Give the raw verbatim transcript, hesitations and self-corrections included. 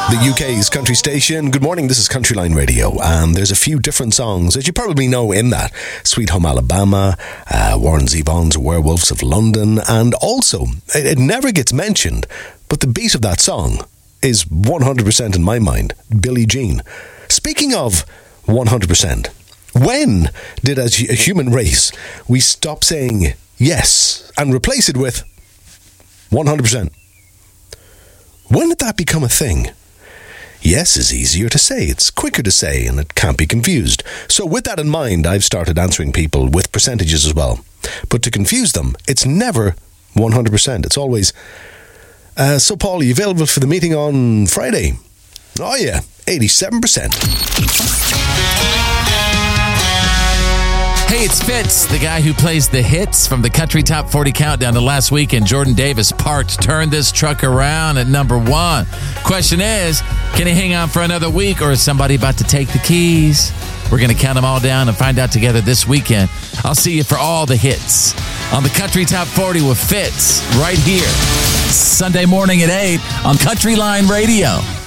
The U K's country station. Good morning, this is Countryline Radio, and there's a few different songs, as you probably know, in that. Sweet Home Alabama, uh, Warren Zevon's Werewolves of London, and also, it, it never gets mentioned, but the beat of that song is one hundred percent in my mind, Billie Jean. Speaking of one hundred percent, when did, as a human race, we stop saying yes and replace it with one hundred percent? When did that become a thing? Yes is easier to say, it's quicker to say, and it can't be confused. So with that in mind, I've started answering people with percentages as well. But to confuse them, it's never one hundred percent. It's always, uh, so Paul, are you available for the meeting on Friday? Oh yeah, eighty-seven percent. Hey, it's Fitz, the guy who plays the hits from the Country Top forty Countdown to last week, and Jordan Davis parked, turned this truck around at number one. Question is, can he hang on for another week, or is somebody about to take the keys? We're going to count them all down and find out together this weekend. I'll see you for all the hits on the Country Top forty with Fitz right here, Sunday morning at eight on Countryline Radio.